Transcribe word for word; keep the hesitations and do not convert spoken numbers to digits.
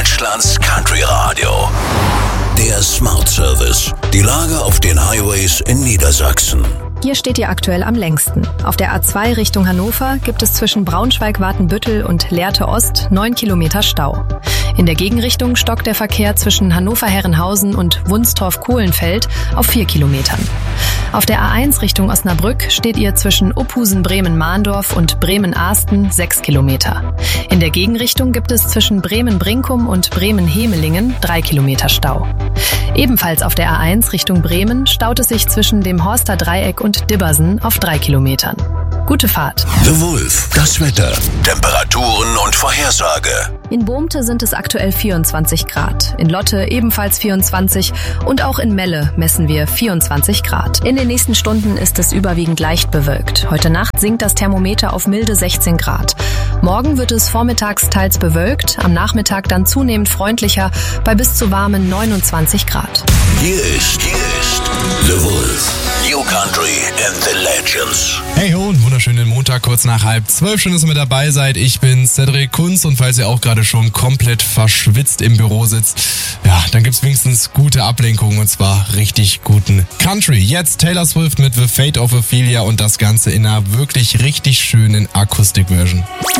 Deutschlands Country Radio. Der Smart Service. Die Lage auf den Highways in Niedersachsen. Hier steht ihr aktuell am längsten. Auf der A zwei Richtung Hannover gibt es zwischen Braunschweig-Watenbüttel und Lehrte Ost neun Kilometer Stau. In der Gegenrichtung stockt der Verkehr zwischen Hannover-Herrenhausen und Wunstorf-Kohlenfeld auf vier Kilometern. Auf der A eins Richtung Osnabrück steht ihr zwischen Uphusen-Bremen-Mahndorf und Bremen-Ahsten sechs Kilometer. In der Gegenrichtung gibt es zwischen Bremen-Brinkum und Bremen-Hemelingen drei Kilometer Stau. Ebenfalls auf der A eins Richtung Bremen staut es sich zwischen dem Horster Dreieck und Dibbersen auf drei Kilometern. Gute Fahrt. The Wolf, das Wetter, Temperaturen und Vorhersage. In Bohmte sind es aktuell vierundzwanzig Grad, in Lotte ebenfalls vierundzwanzig und auch in Melle messen wir vierundzwanzig Grad. In den nächsten Stunden ist es überwiegend leicht bewölkt. Heute Nacht sinkt das Thermometer auf milde sechzehn Grad. Morgen wird es vormittags teils bewölkt, am Nachmittag dann zunehmend freundlicher bei bis zu warmen neunundzwanzig Grad. Hier ist, hier ist The Wolf. New Country and the Legends. Hey ho, einen wunderschönen Montag, kurz nach halb zwölf. Schön, dass ihr mit dabei seid. Ich bin Cedric Kunz und falls ihr auch gerade schon komplett verschwitzt im Büro sitzt, ja, dann gibt's wenigstens gute Ablenkung und zwar richtig guten Country. Jetzt Taylor Swift mit The Fate of Ophelia und das Ganze in einer wirklich richtig schönen Akustik-Version.